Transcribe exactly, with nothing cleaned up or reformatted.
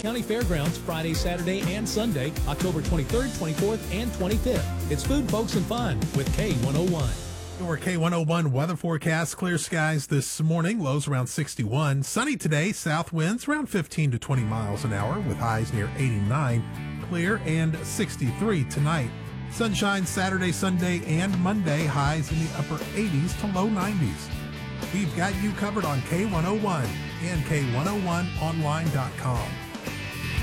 County Fairgrounds Friday, Saturday, and Sunday, October twenty-third, twenty-fourth, and twenty-fifth. It's food, folks, and fun with K one oh one. Your K one oh one weather forecast. Clear skies this morning, lows around sixty-one. Sunny today, south winds around fifteen to twenty miles an hour with highs near eighty-nine. Clear and sixty-three tonight. Sunshine Saturday, Sunday, and Monday, highs in the upper eighties to low nineties. We've got you covered on K one oh one and K one oh one online dot com.